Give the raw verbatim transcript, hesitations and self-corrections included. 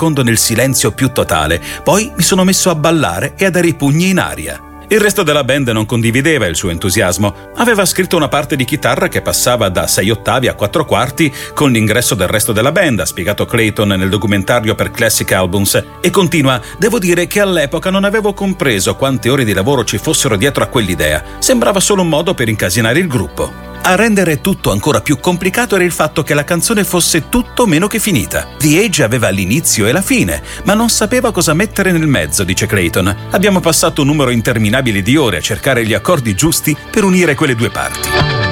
secondo nel silenzio più totale, poi mi sono messo a ballare e a dare i pugni in aria. Il resto della band non condivideva il suo entusiasmo. Aveva scritto una parte di chitarra che passava da sei ottavi a quattro quarti con l'ingresso del resto della band, ha spiegato Clayton nel documentario per Classic Albums, e continua: devo dire che all'epoca non avevo compreso quante ore di lavoro ci fossero dietro a quell'idea. Sembrava solo un modo per incasinare il gruppo. A rendere tutto ancora più complicato era il fatto che la canzone fosse tutto meno che finita. The Age aveva l'inizio e la fine, ma non sapeva cosa mettere nel mezzo, dice Clayton. Abbiamo passato un numero interminabile di ore a cercare gli accordi giusti per unire quelle due parti.